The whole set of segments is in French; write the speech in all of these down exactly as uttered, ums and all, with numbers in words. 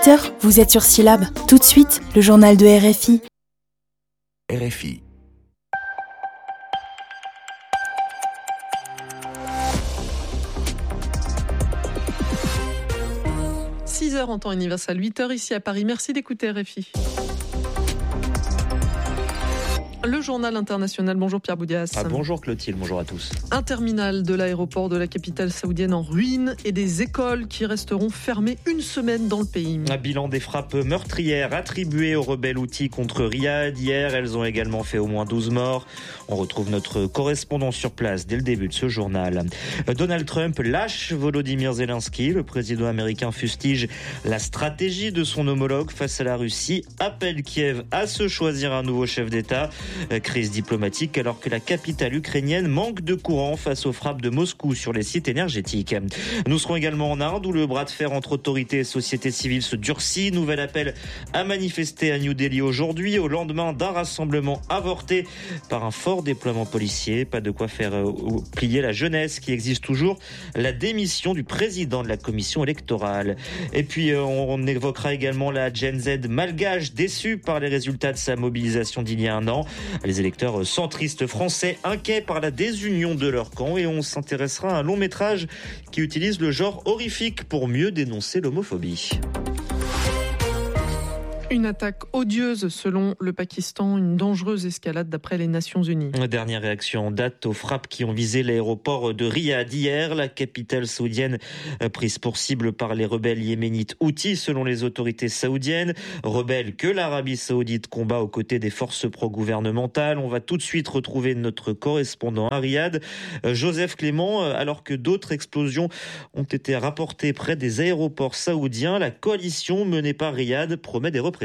huit heures, vous êtes sur Syllab. Tout de suite, le journal de R F I. R F I. six heures en temps universel, huit heures ici à Paris. Merci d'écouter R F I. Le journal international. Bonjour Pierre Boudias. Ah, bonjour Clotilde, bonjour à tous. Un terminal de l'aéroport de la capitale saoudienne en ruine et des écoles qui resteront fermées une semaine dans le pays. Un bilan des frappes meurtrières attribuées aux rebelles Houthis contre Riyad. Hier, elles ont également fait au moins douze morts. On retrouve notre correspondant sur place dès le début de ce journal. Donald Trump lâche Volodymyr Zelensky. Le président américain fustige la stratégie de son homologue face à la Russie. Appelle Kiev à se choisir un nouveau chef d'État. Crise diplomatique alors que la capitale ukrainienne manque de courant face aux frappes de Moscou sur les sites énergétiques. Nous serons également en Inde où le bras de fer entre autorités et société civile se durcit. Nouvel appel à manifester à New Delhi aujourd'hui au lendemain d'un rassemblement avorté par un fort déploiement policier. Pas de quoi faire plier la jeunesse qui exige toujours la démission du président de la commission électorale. Et puis on évoquera également la Gen Z malgache déçue par les résultats de sa mobilisation d'il y a un an. Les électeurs centristes français inquiets par la désunion de leur camp et on s'intéressera à un long métrage qui utilise le genre horrifique pour mieux dénoncer l'homophobie. Une attaque odieuse selon le Pakistan, une dangereuse escalade d'après les Nations Unies. Dernière réaction en date aux frappes qui ont visé l'aéroport de Riyad hier. La capitale saoudienne prise pour cible par les rebelles yéménites Houthis selon les autorités saoudiennes. Rebelles que l'Arabie saoudite combat aux côtés des forces pro-gouvernementales. On va tout de suite retrouver notre correspondant à Riyad, Joseph Clément. Alors que d'autres explosions ont été rapportées près des aéroports saoudiens, la coalition menée par Riyad promet des représailles.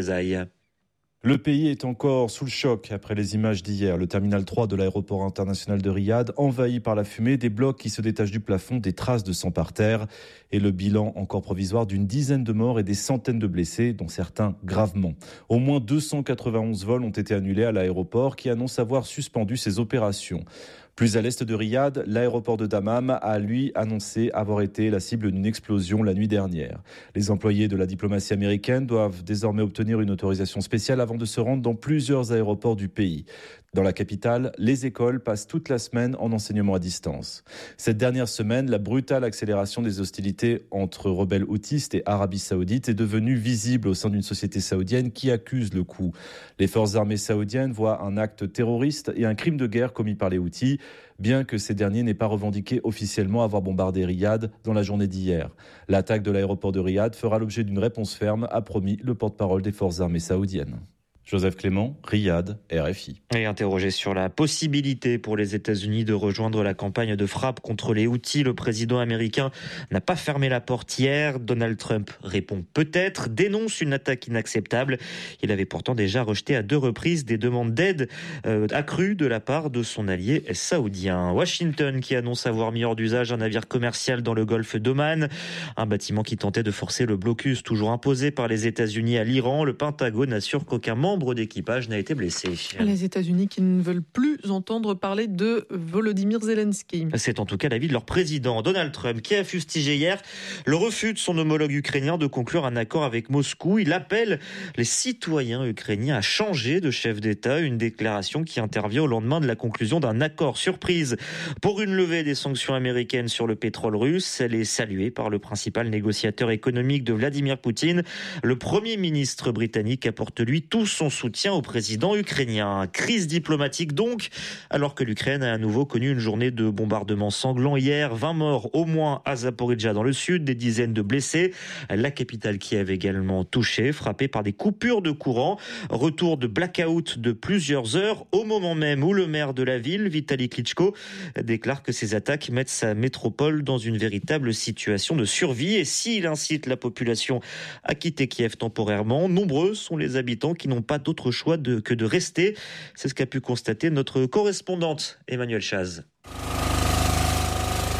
Le pays est encore sous le choc après les images d'hier. Le terminal trois de l'aéroport international de Riyad, envahi par la fumée, des blocs qui se détachent du plafond, des traces de sang par terre et le bilan encore provisoire d'une dizaine de morts et des centaines de blessés, dont certains gravement. Au moins deux cent quatre-vingt-onze vols ont été annulés à l'aéroport qui annonce avoir suspendu ses opérations. Plus à l'est de Riyad, l'aéroport de Dammam a, lui, annoncé avoir été la cible d'une explosion la nuit dernière. Les employés de la diplomatie américaine doivent désormais obtenir une autorisation spéciale avant de se rendre dans plusieurs aéroports du pays. Dans la capitale, les écoles passent toute la semaine en enseignement à distance. Cette dernière semaine, la brutale accélération des hostilités entre rebelles houthis et Arabie saoudite est devenue visible au sein d'une société saoudienne qui accuse le coup. Les forces armées saoudiennes voient un acte terroriste et un crime de guerre commis par les Houthis, bien que ces derniers n'aient pas revendiqué officiellement avoir bombardé Riyad dans la journée d'hier. L'attaque de l'aéroport de Riyad fera l'objet d'une réponse ferme, a promis le porte-parole des forces armées saoudiennes. Joseph Clément, Riyad, R F I. Et interrogé sur la possibilité pour les États-Unis de rejoindre la campagne de frappe contre les Houthis, le président américain n'a pas fermé la porte hier. Donald Trump répond peut-être, dénonce une attaque inacceptable. Il avait pourtant déjà rejeté à deux reprises des demandes d'aide euh, accrues de la part de son allié saoudien. Washington qui annonce avoir mis hors d'usage un navire commercial dans le golfe d'Oman, un bâtiment qui tentait de forcer le blocus toujours imposé par les États-Unis à l'Iran. Le Pentagone assure qu'aucun membre d'équipage n'a été blessé. Les États-Unis qui ne veulent plus entendre parler de Volodymyr Zelensky. C'est en tout cas l'avis de leur président, Donald Trump, qui a fustigé hier le refus de son homologue ukrainien de conclure un accord avec Moscou. Il appelle les citoyens ukrainiens à changer de chef d'État, une déclaration qui intervient au lendemain de la conclusion d'un accord surprise pour une levée des sanctions américaines sur le pétrole russe. Elle est saluée par le principal négociateur économique de Vladimir Poutine. Le Premier ministre britannique apporte lui tout son soutien au président ukrainien. Crise diplomatique donc, alors que l'Ukraine a à nouveau connu une journée de bombardements sanglants hier. vingt morts au moins à Zaporijjia dans le sud, des dizaines de blessés. La capitale Kiev également touchée, frappée par des coupures de courant. Retour de blackout de plusieurs heures au moment même où le maire de la ville, Vitali Klitschko, déclare que ces attaques mettent sa métropole dans une véritable situation de survie. Et s'il incite la population à quitter Kiev temporairement, nombreux sont les habitants qui n'ont pas d'autre choix de, que de rester. C'est ce qu'a pu constater notre correspondante Emmanuelle Chaz.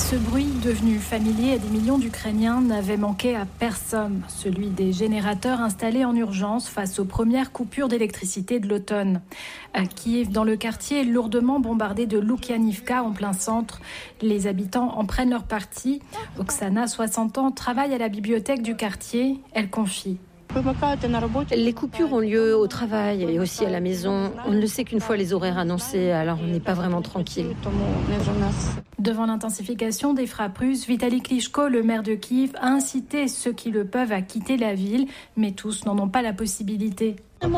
Ce bruit, devenu familier à des millions d'Ukrainiens, n'avait manqué à personne. Celui des générateurs installés en urgence face aux premières coupures d'électricité de l'automne. À Kiev, dans le quartier lourdement bombardé de Loukianivka, en plein centre, les habitants en prennent leur parti. Oksana, soixante ans, travaille à la bibliothèque du quartier. Elle confie. Les coupures ont lieu au travail et aussi à la maison. On ne le sait qu'une fois les horaires annoncés, alors on n'est pas vraiment tranquille. Devant l'intensification des frappes russes, Vitali Klitschko, le maire de Kiev, a incité ceux qui le peuvent à quitter la ville, mais tous n'en ont pas la possibilité. Je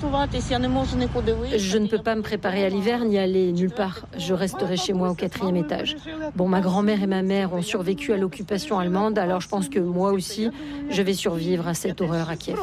ne peux pas me préparer à l'hiver ni aller nulle part. Je resterai chez moi au quatrième étage. Bon, ma grand-mère et ma mère ont survécu à l'occupation allemande, alors je pense que moi aussi, je vais survivre à cette horreur à Kiev.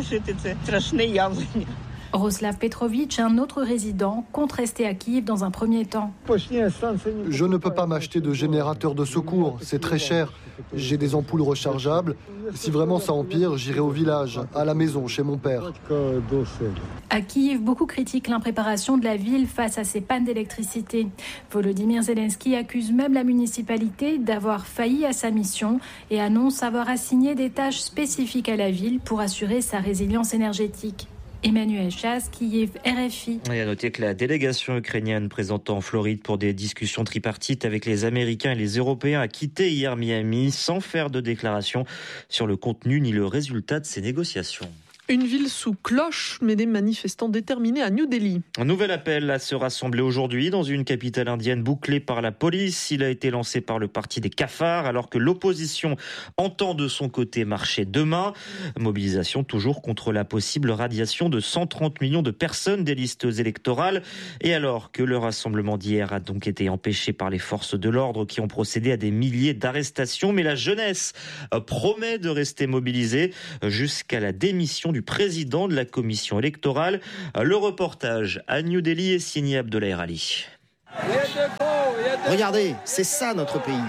Roslav Petrovitch, un autre résident, compte rester à Kiev dans un premier temps. Je ne peux pas m'acheter de générateur de secours, c'est très cher. J'ai des ampoules rechargeables. Si vraiment ça empire, j'irai au village, à la maison, chez mon père. À Kiev, beaucoup critiquent l'impréparation de la ville face à ces pannes d'électricité. Volodymyr Zelensky accuse même la municipalité d'avoir failli à sa mission et annonce avoir assigné des tâches spécifiques à la ville pour assurer sa résilience énergétique. Emmanuel Chasse, Kiev, R F I. Et à noter que la délégation ukrainienne présente en Floride pour des discussions tripartites avec les Américains et les Européens a quitté hier Miami sans faire de déclaration sur le contenu ni le résultat de ces négociations. Une ville sous cloche, mais des manifestants déterminés à New Delhi. Un nouvel appel à se rassembler aujourd'hui dans une capitale indienne bouclée par la police. Il a été lancé par le parti des cafards, alors que l'opposition entend de son côté marcher demain. Mobilisation toujours contre la possible radiation de cent trente millions de personnes des listes électorales. Et alors que le rassemblement d'hier a donc été empêché par les forces de l'ordre qui ont procédé à des milliers d'arrestations. Mais la jeunesse promet de rester mobilisée jusqu'à la démission du du président de la commission électorale. Le reportage à New Delhi est signé Abdoulaye Rali. Regardez, c'est ça notre pays.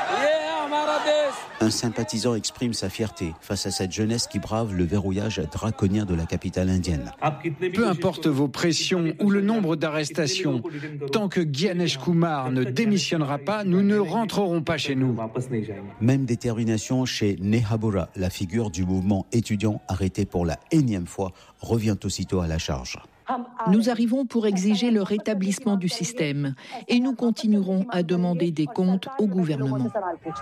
Un sympathisant exprime sa fierté face à cette jeunesse qui brave le verrouillage draconien de la capitale indienne. Peu importe vos pressions ou le nombre d'arrestations, tant que Gyanesh Kumar ne démissionnera pas, nous ne rentrerons pas chez nous. Même détermination chez Neha Bora, la figure du mouvement étudiant arrêté pour la énième fois, revient aussitôt à la charge. Nous arrivons pour exiger le rétablissement du système et nous continuerons à demander des comptes au gouvernement.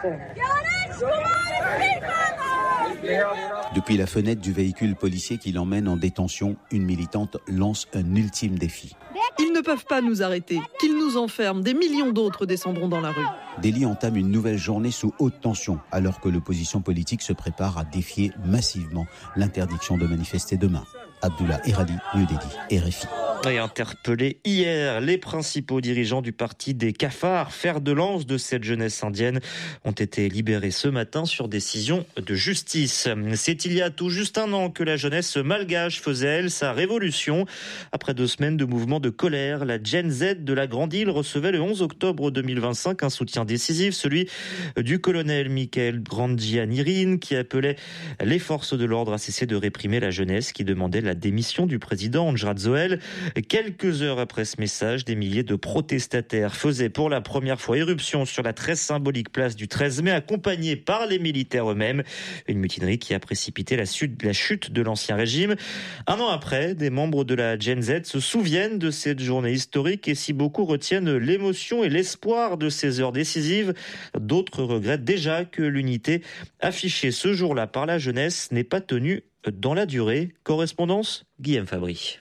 Depuis la fenêtre du véhicule policier qui l'emmène en détention, une militante lance un ultime défi. Ils ne peuvent pas nous arrêter, qu'ils nous enferment. Des millions d'autres descendront dans la rue. Delhi entame une nouvelle journée sous haute tension, alors que l'opposition politique se prépare à défier massivement l'interdiction de manifester demain. Abdullah Erali, New Delhi, R F I. Et interpellé hier, les principaux dirigeants du parti des cafards, fer de lance de cette jeunesse indienne, ont été libérés ce matin sur décision de justice. C'est il y a tout juste un an que la jeunesse malgache faisait, elle, sa révolution. Après deux semaines de mouvements de colère, la Gen Z de la Grande Île recevait le onze octobre deux mille vingt-cinq un soutien décisif, celui du colonel Michael Grandjianirin, qui appelait les forces de l'ordre à cesser de réprimer la jeunesse, qui demandait la démission du président André Zoël. Quelques heures après ce message, des milliers de protestataires faisaient pour la première fois éruption sur la très symbolique place du treize mai, accompagnés par les militaires eux-mêmes. Une mutinerie qui a précipité la chute de l'ancien régime. Un an après, des membres de la Gen Z se souviennent de cette journée historique et si beaucoup retiennent l'émotion et l'espoir de ces heures décisives, d'autres regrettent déjà que l'unité affichée ce jour-là par la jeunesse n'ait pas tenu dans la durée. Correspondance Guillaume Fabry.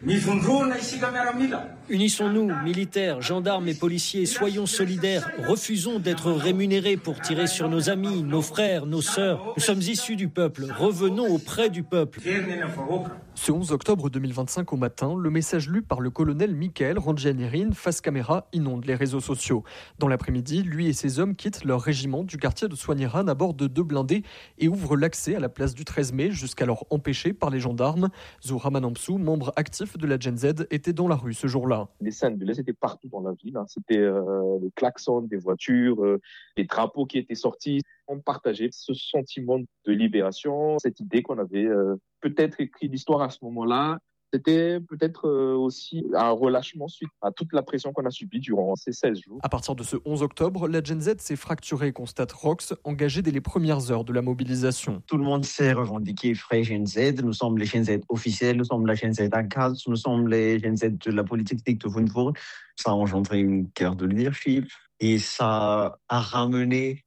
Unissons-nous, militaires, gendarmes et policiers, soyons solidaires, refusons d'être rémunérés pour tirer sur nos amis, nos frères, nos sœurs. Nous sommes issus du peuple, revenons auprès du peuple. Ce onze octobre deux mille vingt-cinq au matin, le message lu par le colonel Michael Grandjianirin face caméra inonde les réseaux sociaux. Dans l'après-midi, lui et ses hommes quittent leur régiment du quartier de Soigniran à bord de deux blindés et ouvrent l'accès à la place du treize mai, jusqu'alors empêché par les gendarmes. Zoura Manampsou, membre actif de la Gen Z, était dans la rue ce jour-là. Les scènes de l'aise étaient partout dans la ville. Hein. C'était euh, le klaxon des voitures, euh, les drapeaux qui étaient sortis. On partageait ce sentiment de libération, cette idée qu'on avait euh, peut-être écrit l'histoire à ce moment-là, C'était peut-être aussi un relâchement suite à toute la pression qu'on a subie durant ces seize jours. À partir de ce onze octobre, la Gen Z s'est fracturée, constate Rox, engagée dès les premières heures de la mobilisation. Tout le monde s'est revendiqué frais Gen Z. Nous sommes les Gen Z officiels, nous sommes la Gen Z en cadre, nous sommes les Gen Z de la politique de Wundwurm. Ça a engendré une guerre de leadership et ça a ramené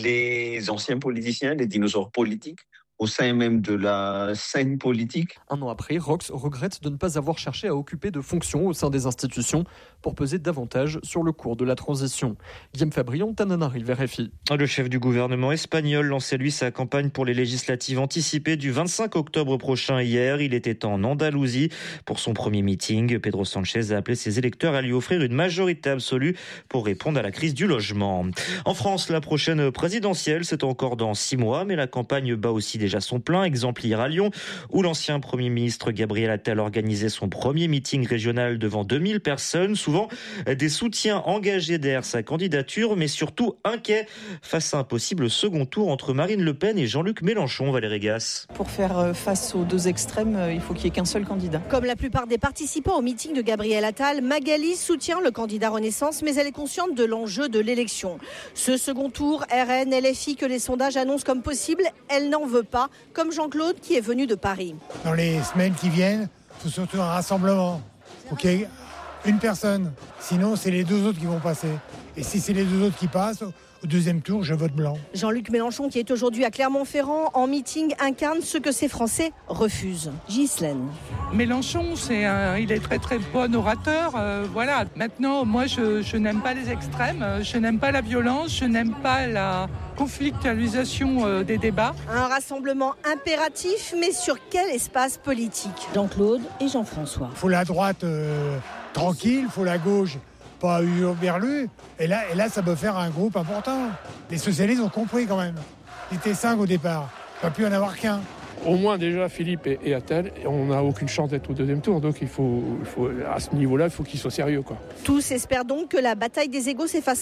les anciens politiciens, les dinosaures politiques, au sein même de la scène politique. Un an après, Rox regrette de ne pas avoir cherché à occuper de fonctions au sein des institutions pour peser davantage sur le cours de la transition. Guillaume Fabrion, Tananarive, R F I. Le chef du gouvernement espagnol lançait lui sa campagne pour les législatives anticipées du vingt-cinq octobre prochain hier. Il était en Andalousie pour son premier meeting. Pedro Sanchez a appelé ses électeurs à lui offrir une majorité absolue pour répondre à la crise du logement. En France, la prochaine présidentielle, c'est encore dans six mois, mais la campagne bat aussi déjà son plein. Exemple hier à Lyon, où l'ancien Premier ministre Gabriel Attal organisait son premier meeting régional devant deux mille personnes. Souvent des soutiens engagés derrière sa candidature, mais surtout inquiets face à un possible second tour entre Marine Le Pen et Jean-Luc Mélenchon. Valérie Gasse. Pour faire face aux deux extrêmes, il faut qu'il n'y ait qu'un seul candidat. Comme la plupart des participants au meeting de Gabriel Attal, Magali soutient le candidat Renaissance, mais elle est consciente de l'enjeu de l'élection. Ce second tour, R N, L F I, que les sondages annoncent comme possible, elle n'en veut pas, comme Jean-Claude qui est venu de Paris. Dans les semaines qui viennent, il faut surtout un rassemblement. Ok, une personne. Sinon, c'est les deux autres qui vont passer. Et si c'est les deux autres qui passent, au deuxième tour, je vote blanc. Jean-Luc Mélenchon, qui est aujourd'hui à Clermont-Ferrand, en meeting, incarne ce que ces Français refusent. Ghislaine. Mélenchon, c'est un, il est très très bon orateur. Euh, voilà. Maintenant, moi, je, je n'aime pas les extrêmes. Je n'aime pas la violence. Je n'aime pas la conflictualisation euh, des débats. Un rassemblement impératif, mais sur quel espace politique ? Jean-Claude et Jean-François. Il faut la droite euh, tranquille, il faut la gauche pas hurluberlu. Et là, et là, ça peut faire un groupe important. Les socialistes ont compris quand même. Ils étaient cinq au départ. Il ne va plus en avoir qu'un. Au moins déjà Philippe et, et Attal, on n'a aucune chance d'être au deuxième tour, donc il faut, il faut à ce niveau-là, il faut qu'ils soient sérieux, quoi. Tous espèrent donc que la bataille des égos s'effacera